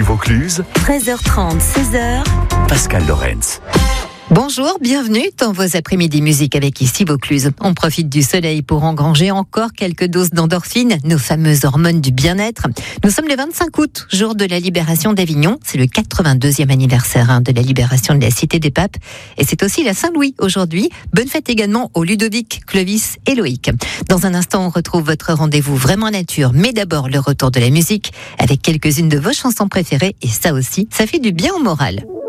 Ici Vaucluse, 13h30, 16h. Pascal Lorenz. Bonjour, bienvenue dans vos après-midi musique avec Ici Vaucluse. On profite du soleil pour engranger encore quelques doses d'endorphines, nos fameuses hormones du bien-être. Nous sommes le 25 août, jour de la libération d'Avignon. C'est le 82e anniversaire de la libération de la Cité des Papes. Et c'est aussi la Saint-Louis aujourd'hui. Bonne fête également aux Ludovic, Clovis et Loïc. Dans un instant, on retrouve votre rendez-vous vraiment nature. Mais d'abord, le retour de la musique avec quelques-unes de vos chansons préférées. Et ça aussi, ça fait du bien au moral.